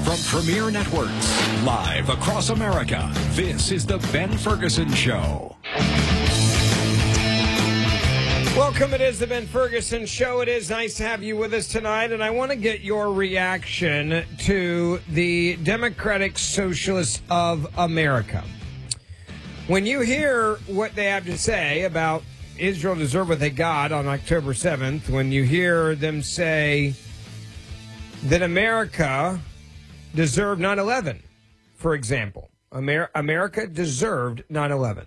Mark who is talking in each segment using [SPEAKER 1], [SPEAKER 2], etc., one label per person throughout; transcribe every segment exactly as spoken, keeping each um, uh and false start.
[SPEAKER 1] From Premier Networks, live across America, this is the Ben Ferguson Show.
[SPEAKER 2] Welcome. It is the Ben Ferguson Show. It is nice to have you with us tonight, and I want to get your reaction to the Democratic Socialists of America. When you hear what they have to say about Israel deserve what they got on October seventh, when you hear them say that America deserved nine eleven, for example, Amer- America deserved nine eleven.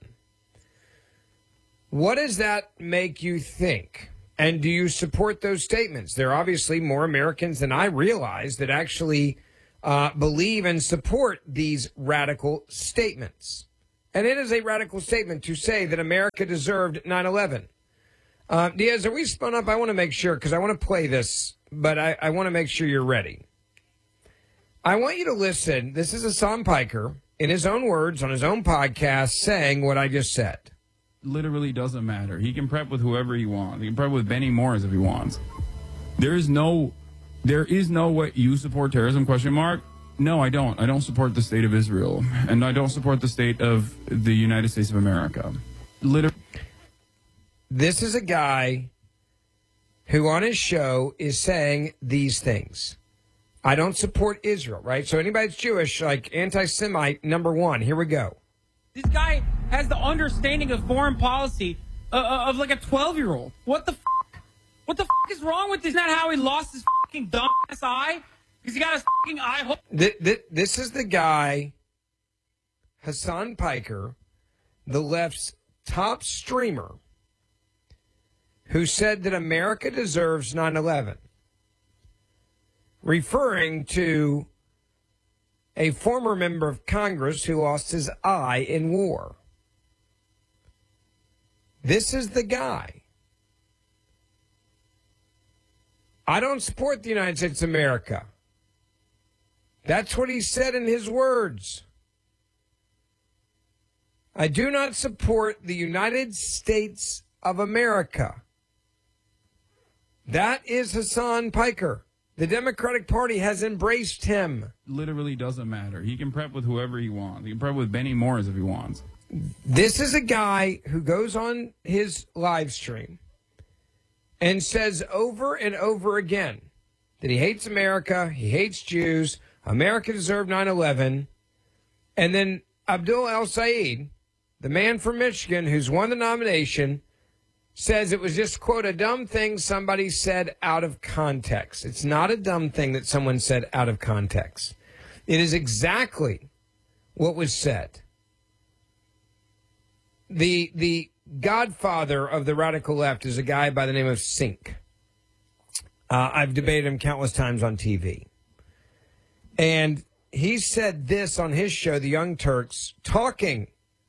[SPEAKER 2] What does that make you think? And do you support those statements? There are obviously more Americans than I realize that actually uh, believe and support these radical statements. And it is a radical statement to say that America deserved nine eleven. Uh, Diaz, are we spun up? I want to make sure, because I want to play this, but I, I want to make sure you're ready. I want you to listen. This is Hasan Piker, in his own words, on his own podcast, saying what I just said.
[SPEAKER 3] Literally doesn't matter. He can prep with whoever he wants. He can prep with Benny Morris if he wants. There is no, there is no way you support terrorism, question mark. No, I don't. I don't support the state of Israel, and I don't support the state of the United States of America. Literally.
[SPEAKER 2] This is a guy who on his show is saying these things. I don't support Israel, right? So anybody that's Jewish, like anti-Semite, number one. Here we go.
[SPEAKER 4] This guy has the understanding of foreign policy uh, of like a twelve-year-old. What the f***? What the f*** is wrong with this? Isn't that how he lost his f***ing dumb-ass eye? Because he got his f***ing eye hooked.
[SPEAKER 2] Th- th- this is the guy, Hasan Piker, the left's top streamer, who said that America deserves nine eleven, referring to a former member of Congress who lost his eye in war. This is the guy. I don't support the United States of America. That's what he said in his words. I do not support the United States of America. That is Hasan Piker. The Democratic Party has embraced him.
[SPEAKER 3] Literally doesn't matter. He can prep with whoever he wants. He can prep with Benny Morris if he wants.
[SPEAKER 2] This is a guy who goes on his live stream and says over and over again that he hates America, he hates Jews, America deserved nine eleven. And then Abdul El-Sayed, the man from Michigan who's won the nomination, says it was just, quote, a dumb thing somebody said out of context. It's not a dumb thing that someone said out of context. It is exactly what was said. The the godfather of the radical left is a guy by the name of Sink. Uh, I've debated him countless times on T V. And he said this on his show, The Young Turks, talking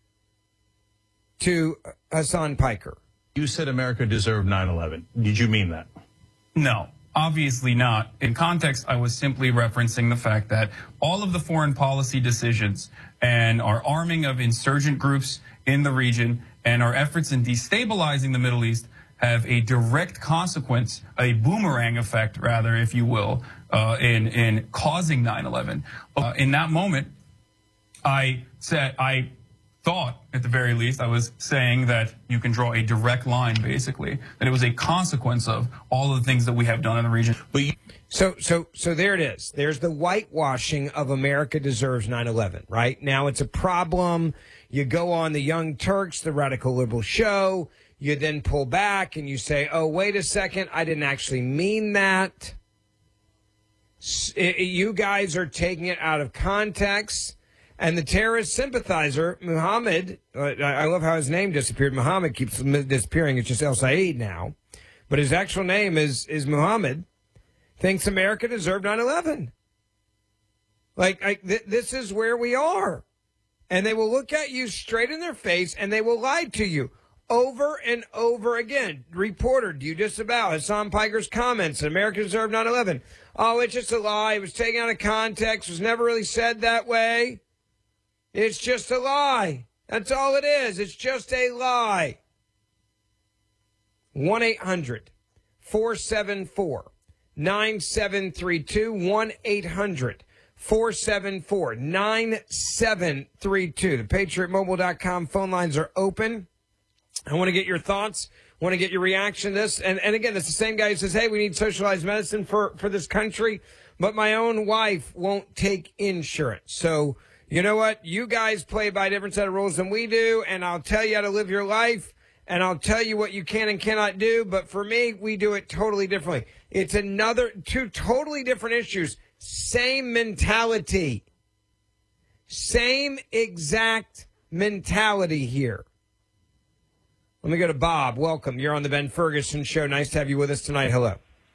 [SPEAKER 2] to Hasan Piker.
[SPEAKER 5] You said America deserved nine eleven. Did you mean that?
[SPEAKER 3] No, obviously not. In context, I was simply referencing the fact that all of the foreign policy decisions and our arming of insurgent groups in the region and our efforts in destabilizing the Middle East have a direct consequence, a boomerang effect, rather, if you will, uh, in, in causing nine eleven. Uh, in that moment, I said, I thought, at the very least, I was saying that you can draw a direct line, basically, that it was a consequence of all of the things that we have done in the region.
[SPEAKER 5] But you-
[SPEAKER 2] So, so, so there it is. There's the whitewashing of America deserves nine eleven, right? Now it's a problem. You go on the Young Turks, the radical liberal show. You then pull back and you say, oh, wait a second. I didn't actually mean that. You guys are taking it out of context. And the terrorist sympathizer, Muhammad, uh, I love how his name disappeared. Muhammad keeps disappearing. It's just El-Sayed now. But his actual name is, is Muhammad, thinks America deserved nine eleven. Like, I, th- this is where we are. And they will look at you straight in their face and they will lie to you over and over again. Reporter, do you disavow Hasan Piker's comments that America deserved nine eleven? Oh, it's just a lie. It was taken out of context. It was never really said that way. It's just a lie. That's all it is. It's just a lie. one eight hundred four seven four nine seven three two. one eight hundred four seven four, nine seven three two. The patriot mobile dot com phone lines are open. I want to get your thoughts. I want to get your reaction to this. And, and again, it's the same guy who says, hey, we need socialized medicine for, for this country, but my own wife won't take insurance. So, you know what? You guys play by a different set of rules than we do, and I'll tell you how to live your life, and I'll tell you what you can and cannot do. But for me, we do it totally differently. It's another, two totally different issues. Same mentality. Same exact mentality here. Let me go to Bob. Welcome. You're on the Ben Ferguson Show. Nice to have you with us tonight. Hello.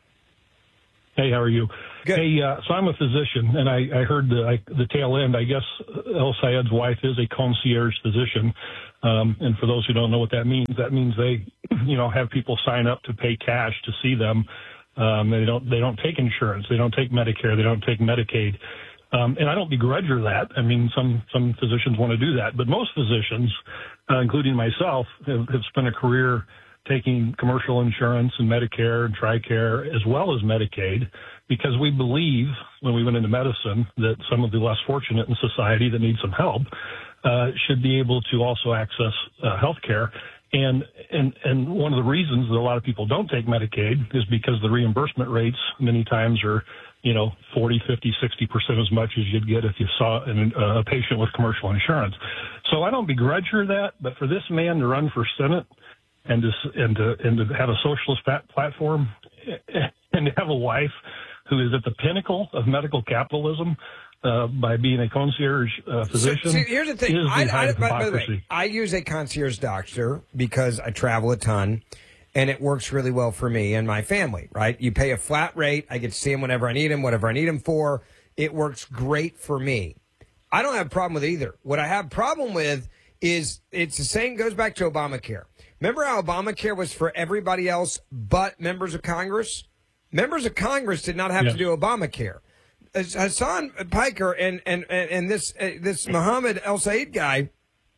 [SPEAKER 6] Hey, how are you?
[SPEAKER 2] Good.
[SPEAKER 6] Hey, uh, so I'm a physician, and I, I heard the, I, the tail end. I guess El Sayed's wife is a concierge physician. Um, and for those who don't know what that means, that means they, you know, have people sign up to pay cash to see them. Um, they don't, they don't take insurance. They don't take Medicare. They don't take Medicaid. Um, and I don't begrudge her that. I mean, some, some physicians want to do that, but most physicians, uh, including myself, have, have spent a career taking commercial insurance and Medicare and TRICARE as well as Medicaid, because we believe when we went into medicine that some of the less fortunate in society that need some help uh, should be able to also access uh, health care. And, and, and one of the reasons that a lot of people don't take Medicaid is because the reimbursement rates many times are, you know, forty, fifty, sixty percent as much as you'd get if you saw an, uh, a patient with commercial insurance. So I don't begrudge her that, but for this man to run for Senate and to, and to, and to have a socialist platform and to have a wife who is at the pinnacle of medical capitalism, Uh, by being a concierge uh, physician.
[SPEAKER 2] So, so here's the thing.
[SPEAKER 6] Is the
[SPEAKER 2] I, I, by, by the way,
[SPEAKER 6] hypocrisy.
[SPEAKER 2] I use a concierge doctor because I travel a ton, and it works really well for me and my family, right? You pay a flat rate. I get to see him whenever I need him, whatever I need him for. It works great for me. I don't have a problem with either. What I have a problem with is it's the same, goes back to Obamacare. Remember how Obamacare was for everybody else but members of Congress? Members of Congress did not have
[SPEAKER 6] Yes.
[SPEAKER 2] to do Obamacare. Hassan Piker and and and this uh, this Mohammed El Sayed guy,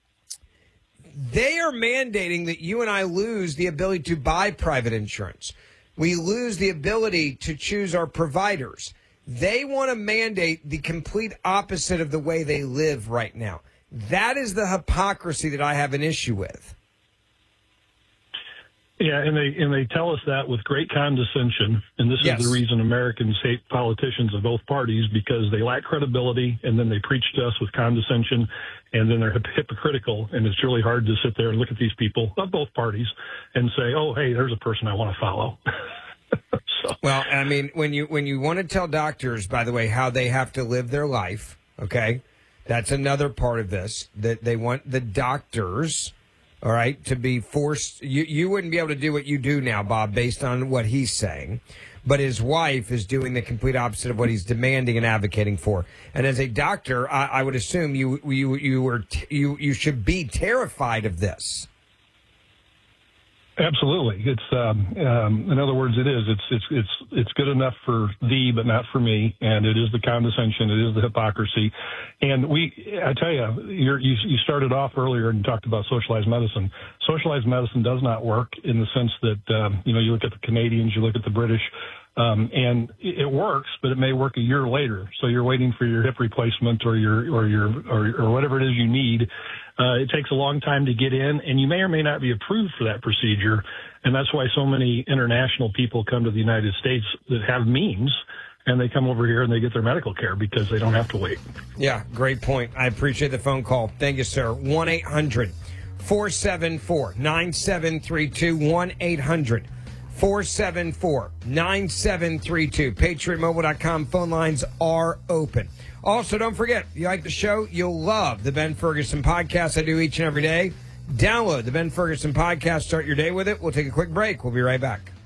[SPEAKER 2] they are mandating that you and I lose the ability to buy private insurance. We lose the ability to choose our providers. They want to mandate the complete opposite of the way they live right now. That is the hypocrisy that I have an issue with.
[SPEAKER 6] Yeah, and they and they tell us that with great condescension, and this
[SPEAKER 2] Yes.
[SPEAKER 6] is the reason Americans hate politicians of both parties, because they lack credibility, and then they preach to us with condescension, and then they're hip- hypocritical, and it's really hard to sit there and look at these people of both parties and say, oh, hey, there's a person I want to follow. so.
[SPEAKER 2] Well, I mean, when you when you want to tell doctors, by the way, how they have to live their life, okay, that's another part of this, that they want the doctors, all right, to be forced. You, you wouldn't be able to do what you do now, Bob, based on what he's saying. But his wife is doing the complete opposite of what he's demanding and advocating for. And as a doctor, I, I would assume you you you were t- you you should be terrified of this.
[SPEAKER 6] Absolutely. It's um, um, in other words, it is. It's it's it's it's good enough for thee, but not for me. And it is the condescension. It is the hypocrisy. And we, I tell you, you're, you you started off earlier and talked about socialized medicine. Socialized medicine does not work in the sense that um, you know, you look at the Canadians, you look at the British. Um, and it works, but it may work a year later. So you're waiting for your hip replacement or your or your or, or whatever it is you need. Uh, it takes a long time to get in, and you may or may not be approved for that procedure. And that's why so many international people come to the United States that have means, and they come over here and they get their medical care because they don't have to wait.
[SPEAKER 2] Yeah, great point. I appreciate the phone call. Thank you, sir. one eight hundred four seven four nine seven three two. one eight hundred four seven four nine seven three two. patriot mobile dot com phone lines are open. Also, don't forget, if you like the show, you'll love the Ben Ferguson podcast I do each and every day. Download the Ben Ferguson podcast. Start your day with it. We'll take a quick break. We'll be right back.